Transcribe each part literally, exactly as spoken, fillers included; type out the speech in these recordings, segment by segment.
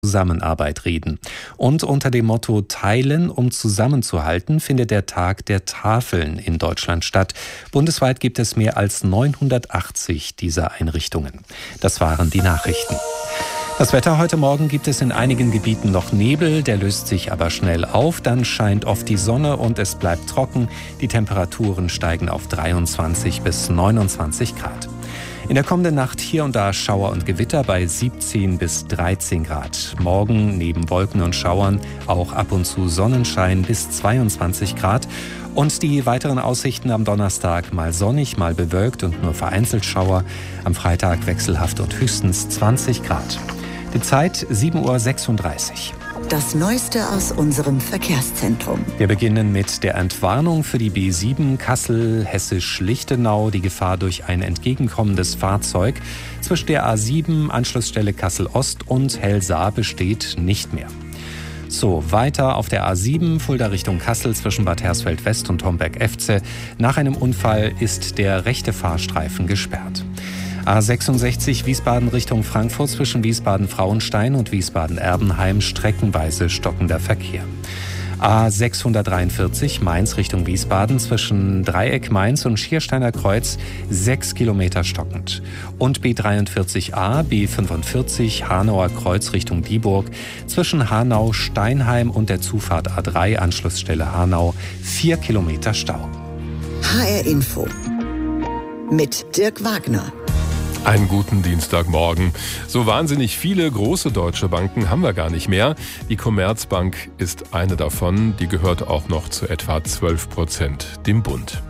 Zusammenarbeit reden. Und unter dem Motto Teilen, um zusammenzuhalten, findet der Tag der Tafeln in Deutschland statt. Bundesweit gibt es mehr als neunhundertachtzig dieser Einrichtungen. Das waren die Nachrichten. Das Wetter: heute Morgen gibt es in einigen Gebieten noch Nebel, der löst sich aber schnell auf. Dann scheint oft die Sonne und es bleibt trocken. Die Temperaturen steigen auf dreiundzwanzig bis neunundzwanzig Grad. In der kommenden Nacht hier und da Schauer und Gewitter bei siebzehn bis dreizehn Grad. Morgen neben Wolken und Schauern auch ab und zu Sonnenschein bis zweiundzwanzig Grad. Und die weiteren Aussichten: am Donnerstag mal sonnig, mal bewölkt und nur vereinzelt Schauer. Am Freitag wechselhaft und höchstens zwanzig Grad. Die Zeit sieben Uhr sechsunddreißig. Das Neueste aus unserem Verkehrszentrum. Wir beginnen mit der Entwarnung für die B sieben Kassel-Hessisch-Lichtenau. Die Gefahr durch ein entgegenkommendes Fahrzeug zwischen der A sieben Anschlussstelle Kassel-Ost und Hellsaar besteht nicht mehr. So, weiter auf der A sieben Fulda Richtung Kassel zwischen Bad Hersfeld-West und Homberg-Efze. Nach einem Unfall ist der rechte Fahrstreifen gesperrt. A sechsundsechzig Wiesbaden Richtung Frankfurt zwischen Wiesbaden-Frauenstein und Wiesbaden-Erbenheim streckenweise stockender Verkehr. A sechshundertdreiundvierzig Mainz Richtung Wiesbaden zwischen Dreieck Mainz und Schiersteiner Kreuz sechs Kilometer stockend. Und B dreiundvierzig A, B fünfundvierzig Hanauer Kreuz Richtung Dieburg zwischen Hanau-Steinheim und der Zufahrt A drei Anschlussstelle Hanau vier Kilometer Stau. H R Info mit Dirk Wagner. Einen guten Dienstagmorgen. So wahnsinnig viele große deutsche Banken haben wir gar nicht mehr. Die Commerzbank ist eine davon. Die gehört auch noch zu etwa zwölf Prozent dem Bund.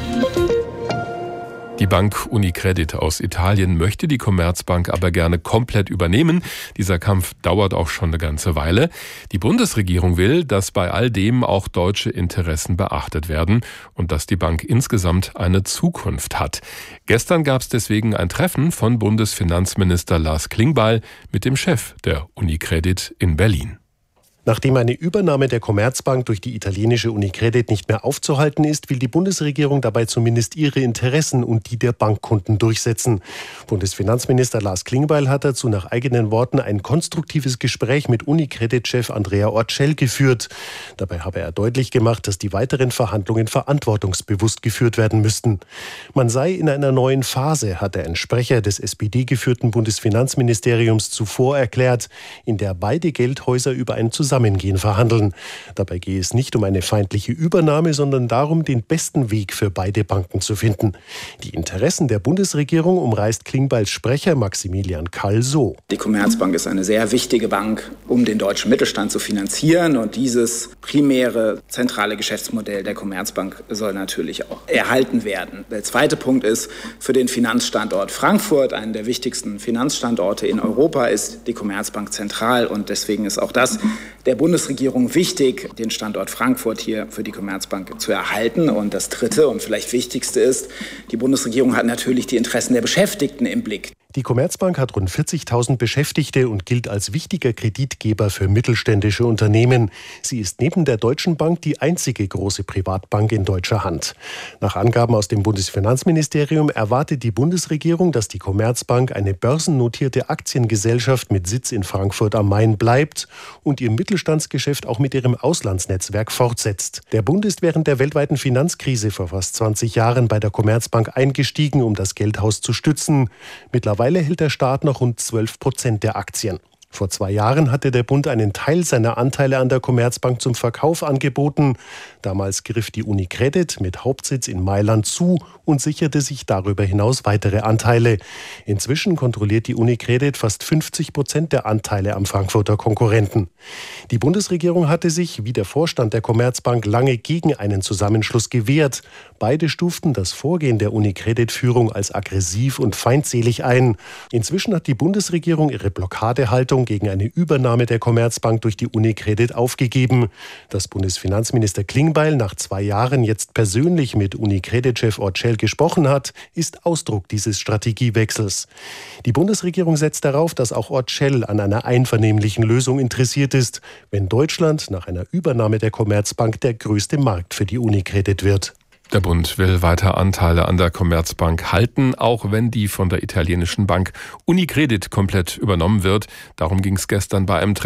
Die Bank Unicredit aus Italien möchte die Commerzbank aber gerne komplett übernehmen. Dieser Kampf dauert auch schon eine ganze Weile. Die Bundesregierung will, dass bei all dem auch deutsche Interessen beachtet werden und dass die Bank insgesamt eine Zukunft hat. Gestern gab es deswegen ein Treffen von Bundesfinanzminister Lars Klingbeil mit dem Chef der Unicredit in Berlin. Nachdem eine Übernahme der Commerzbank durch die italienische Unicredit nicht mehr aufzuhalten ist, will die Bundesregierung dabei zumindest ihre Interessen und die der Bankkunden durchsetzen. Bundesfinanzminister Lars Klingbeil hat dazu nach eigenen Worten ein konstruktives Gespräch mit Unicredit-Chef Andrea Orcel geführt. Dabei habe er deutlich gemacht, dass die weiteren Verhandlungen verantwortungsbewusst geführt werden müssten. Man sei in einer neuen Phase, hat ein Sprecher des S P D-geführten Bundesfinanzministeriums zuvor erklärt, in der beide Geldhäuser über ein Zusammengehen verhandeln. Dabei gehe es nicht um eine feindliche Übernahme, sondern darum, den besten Weg für beide Banken zu finden. Die Interessen der Bundesregierung umreißt Klingbeils Sprecher Maximilian Kall so. Die Commerzbank ist eine sehr wichtige Bank, um den deutschen Mittelstand zu finanzieren. Und dieses primäre, zentrale Geschäftsmodell der Commerzbank soll natürlich auch erhalten werden. Der zweite Punkt ist, für den Finanzstandort Frankfurt, einen der wichtigsten Finanzstandorte in Europa, ist die Commerzbank zentral. Und deswegen ist auch das der Bundesregierung wichtig, den Standort Frankfurt hier für die Commerzbank zu erhalten. Und das Dritte und vielleicht Wichtigste ist, die Bundesregierung hat natürlich die Interessen der Beschäftigten im Blick. Die Commerzbank hat rund vierzigtausend Beschäftigte und gilt als wichtiger Kreditgeber für mittelständische Unternehmen. Sie ist neben der Deutschen Bank die einzige große Privatbank in deutscher Hand. Nach Angaben aus dem Bundesfinanzministerium erwartet die Bundesregierung, dass die Commerzbank eine börsennotierte Aktiengesellschaft mit Sitz in Frankfurt am Main bleibt und ihr Mittelstandsgeschäft auch mit ihrem Auslandsnetzwerk fortsetzt. Der Bund ist während der weltweiten Finanzkrise vor fast zwanzig Jahren bei der Commerzbank eingestiegen, um das Geldhaus zu stützen. Mittlerweile Mittlerweile hält der Staat noch rund zwölf Prozent der Aktien. Vor zwei Jahren hatte der Bund einen Teil seiner Anteile an der Commerzbank zum Verkauf angeboten. Damals griff die Unicredit mit Hauptsitz in Mailand zu und sicherte sich darüber hinaus weitere Anteile. Inzwischen kontrolliert die Unicredit fast fünfzig Prozent der Anteile am Frankfurter Konkurrenten. Die Bundesregierung hatte sich, wie der Vorstand der Commerzbank, lange gegen einen Zusammenschluss gewehrt. Beide stuften das Vorgehen der Unicredit-Führung als aggressiv und feindselig ein. Inzwischen hat die Bundesregierung ihre Blockadehaltung gegen eine Übernahme der Commerzbank durch die Unicredit aufgegeben. Dass Bundesfinanzminister Klingbeil nach zwei Jahren jetzt persönlich mit Unicredit-Chef Orcel gesprochen hat, ist Ausdruck dieses Strategiewechsels. Die Bundesregierung setzt darauf, dass auch Orcel an einer einvernehmlichen Lösung interessiert ist, wenn Deutschland nach einer Übernahme der Commerzbank der größte Markt für die Unicredit wird. Der Bund will weiter Anteile an der Commerzbank halten, auch wenn die von der italienischen Bank Unicredit komplett übernommen wird. Darum ging es gestern bei einem Treffen